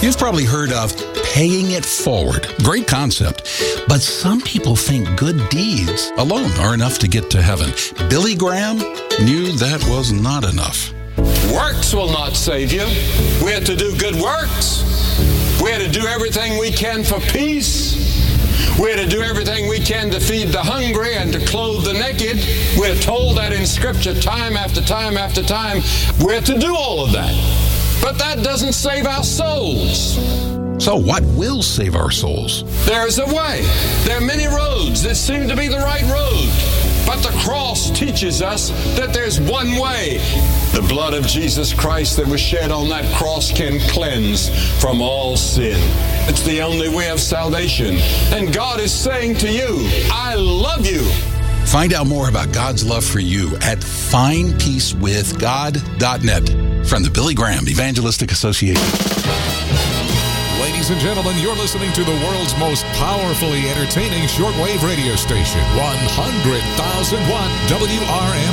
You've probably heard of paying it forward. Great concept. But some people think good deeds alone are enough to get to heaven. Billy Graham knew that was not enough. Works will not save you. We have to do good works. We have to do everything we can for peace. We have to do everything we can to feed the hungry and to clothe the naked. We're told that in Scripture time after time after time. We have to do all of that. But that doesn't save our souls. So what will save our souls? There's a way. There are many roads that seem to be the right road. But the cross teaches us that there's one way. The blood of Jesus Christ that was shed on that cross can cleanse from all sin. It's the only way of salvation. And God is saying to you, I love you. Find out more about God's love for you at findpeacewithgod.net from the Billy Graham Evangelistic Association. Ladies and gentlemen, you're listening to the world's most powerfully entertaining shortwave radio station, 100,000 watt WRM.